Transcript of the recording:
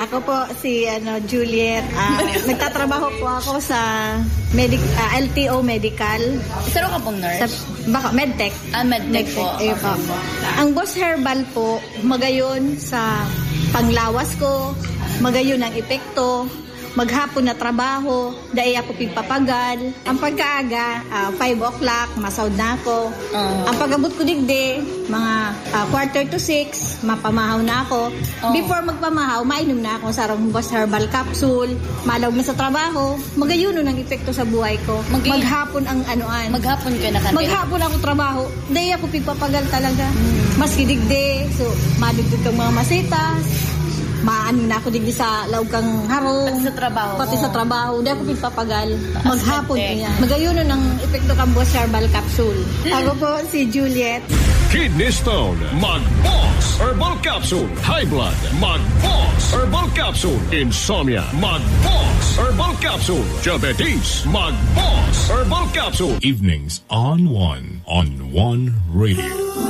Ako po si Juliet. Nagtatrabaho po ako sa LTO Medical. Pero ka pong nurse? Medtech. Medtech po. Po. Ang Boss Herbal po, magayon sa panglawas ko, magayon ang epekto, maghapon na trabaho, dahil ako pigpapagal. Ang pagkaaga, 5 o'clock, masaud na ako. Ang pagabot ko digdi, mga 5:45, mapamahaw na ako. Before magpamahaw, mainom na ako sa Boss Herbal Capsule. Malawag na sa trabaho, magayuno ng epekto sa buhay ko. Maghapon ang anuan. Maghapon ka na kanil? Maghapon ako trabaho, dahil ako pigpapagal talaga. Maski digdi, so madugtog kang mga masitas. Maano na ako din sa laog kang harong. Pati sa trabaho. Pati sa trabaho. Hindi ako pagpapagal. Maghapon yan. Magayuno ng epekto kang Boss Herbal Capsule. Ako po si Juliet. Kidney Stone, Mag-Boss Herbal Capsule. High Blood, Mag-Boss Herbal Capsule. Insomnia, Mag-Boss Herbal Capsule. Diabetes, Mag-Boss Herbal Capsule. Evenings on One Radio.